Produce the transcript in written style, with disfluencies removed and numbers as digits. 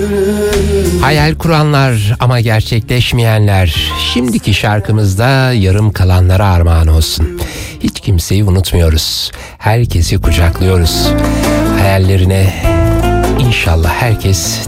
Hayal kuranlar ama gerçekleşmeyenler, şimdiki şarkımızda yarım kalanlara armağan olsun. Hiç kimseyi unutmuyoruz. Herkesi kucaklıyoruz. Hayallerine İnşallah herkes